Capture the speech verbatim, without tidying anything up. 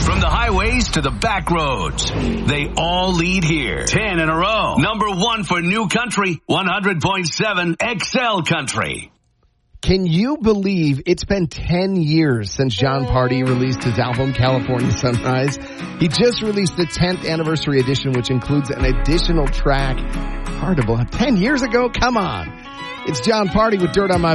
From the highways to the back roads, they all lead here. Ten in a row. Number one for New Country, one hundred point seven X L Country. Can you believe it's been ten years since Jon Pardi released his album, California Sunrise? He just released the tenth anniversary edition, which includes an additional track. Hard to believe. ten years ago? Come on. It's Jon Pardi with Dirt on My